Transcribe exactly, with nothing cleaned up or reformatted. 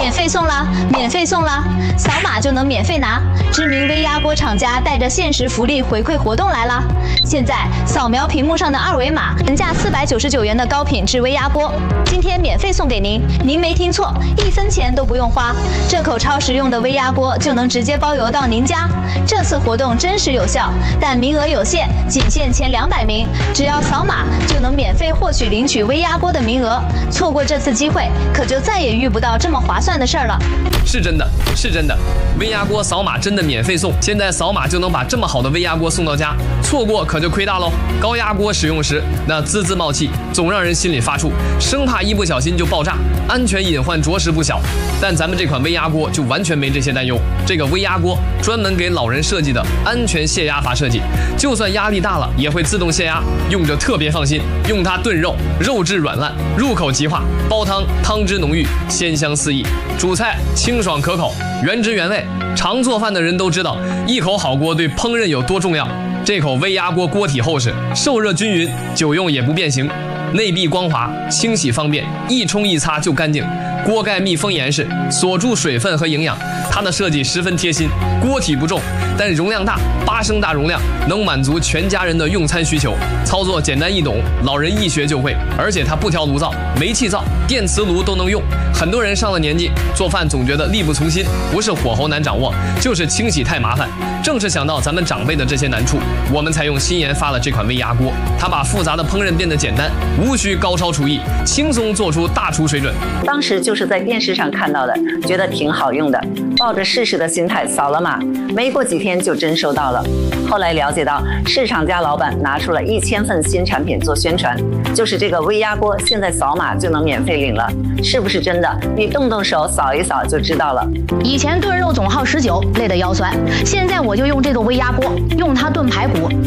免费送啦！免费送啦！扫码就能免费拿。知名微压锅厂家带着限时福利回馈活动来啦！现在扫描屏幕上的二维码，原价四百九十九元的高品质微压锅，今天免费送给您。您没听错，一分钱都不用花，这口超实用的微压锅就能直接包邮到您家。这次活动真实有效，但名额有限，仅限前两百名，只要扫码就能免费获取领取微压锅的名额。错过这次机会，可就再也遇不到这么划算的事儿了。 是真的，是真的，微压锅扫码真的免费送，现在扫码就能把这么好的微压锅送到家，错过可就亏大喽。高压锅使用时，那滋滋冒气，总让人心里发怵，生怕一不小心就爆炸，安全隐患着实不小。但咱们这款微压锅就完全没这些担忧，这个微压锅专门给老人设计的安全泄压阀设计，就算压力大了也会自动泄压，用着特别放心。用它炖肉，肉质软烂，入口即化；煲汤，汤汁浓郁，鲜香四溢；煮菜清爽可口，原汁原味。常做饭的人都知道，一口好锅对烹饪有多重要。这口微压锅锅体厚实，受热均匀，久用也不变形。内壁光滑，清洗方便，一冲一擦就干净。锅盖密封严实，锁住水分和营养。它的设计十分贴心，锅体不重，但容量大，八升大容量，能满足全家人的用餐需求。操作简单易懂，老人一学就会。而且它不挑炉灶，煤气灶、电磁炉都能用。很多人上了年纪，做饭总觉得力不从心，不是火候难掌握，就是清洗太麻烦。正是想到咱们长辈的这些难处，我们才用新研发了这款微压锅。它把复杂的烹饪变得简单，无需高超厨艺，轻松做出大厨水准。 当时就是在电视上看到的，觉得挺好用的，抱着试试的心态扫了码，没过几天就真收到了。后来了解到，市场家老板拿出了一千份新产品做宣传，就是这个微压锅，现在扫码就能免费领了，是不是真的？你动动手扫一扫就知道了。 以前炖肉总耗十九，累得腰酸，现在我就用这个微压锅，用它炖排骨。